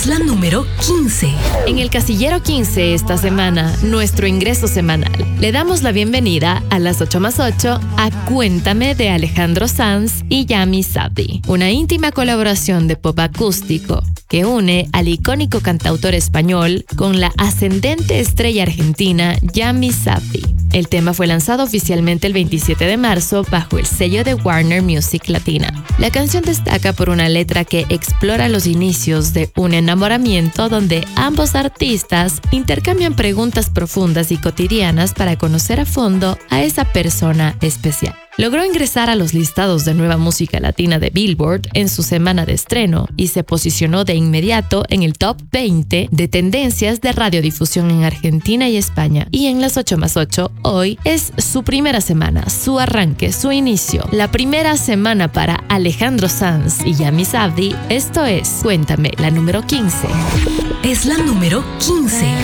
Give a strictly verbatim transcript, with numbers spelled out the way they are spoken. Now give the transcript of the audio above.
Es la número quince. En el casillero quince esta semana, nuestro ingreso semanal. Le damos la bienvenida a las ocho más ocho a Cuéntame de Alejandro Sanz y Yami Sabdi, una íntima colaboración de pop acústico que une al icónico cantautor español con la ascendente estrella argentina Yami Sabdi. El tema fue lanzado oficialmente el veintisiete de marzo bajo el sello de Warner Music Latina. La canción destaca por una letra que explora los inicios de un enamoramiento donde ambos artistas intercambian preguntas profundas y cotidianas para conocer a fondo a esa persona especial. Logró ingresar a los listados de nueva música latina de Billboard en su semana de estreno y se posicionó de inmediato en el top veinte de tendencias de radiodifusión en Argentina y España. Y en las ocho más ocho, hoy es su primera semana, su arranque, su inicio. La primera semana para Alejandro Sanz y Yami Sabdi. Esto es Cuéntame, la número quince. Es la número quince.